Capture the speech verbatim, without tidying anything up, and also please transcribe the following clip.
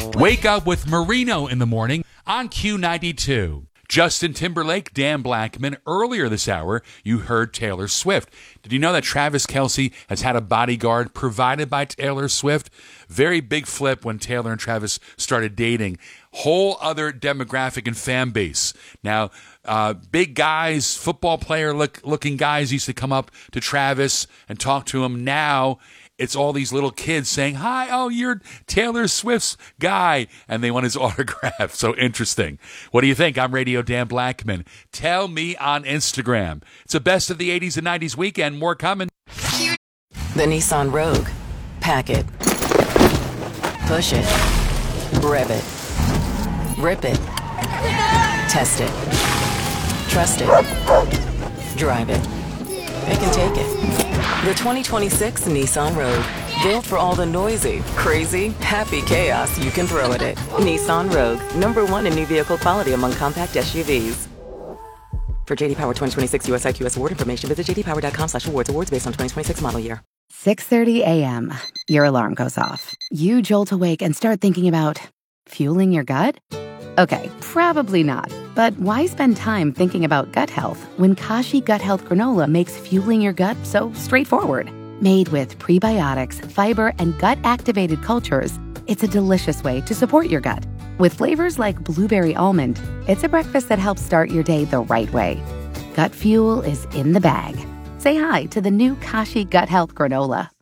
Wake up with Marino in the morning on Q ninety-two. Justin Timberlake, Dan Blackman. Earlier this hour, you heard Taylor Swift. Did you know that Travis Kelce has had a bodyguard provided by Taylor Swift? Very big flip when Taylor and Travis started dating. Whole other demographic and fan base. Now, uh, big guys, football player look, looking guys used to come up to Travis and talk to him. Now, it's all these little kids saying, hi, oh, you're Taylor Swift's guy, and they want his autograph. So interesting. What do you think? I'm Radio Dan Blackman. Tell me on Instagram. It's the best of the eighties and nineties weekend. More coming. The Nissan Rogue. Pack it. Push it. Rev it. Rip it. Test it. Trust it. Drive it. Pick and take it. The twenty twenty-six Nissan Rogue. Built for all the noisy, crazy, happy chaos you can throw at it. Nissan Rogue. Number one in new vehicle quality among compact S U Vs. For J D Power twenty twenty-six U S I Q S award information, visit j d power dot com slash awards. Awards based on twenty twenty-six model year. six thirty a.m. Your alarm goes off. You jolt awake and start thinking about fueling your gut? Okay, probably not. But why spend time thinking about gut health when Kashi Gut Health Granola makes fueling your gut so straightforward? Made with prebiotics, fiber, and gut-activated cultures, it's a delicious way to support your gut. With flavors like blueberry almond, it's a breakfast that helps start your day the right way. Gut fuel is in the bag. Say hi to the new Kashi Gut Health Granola.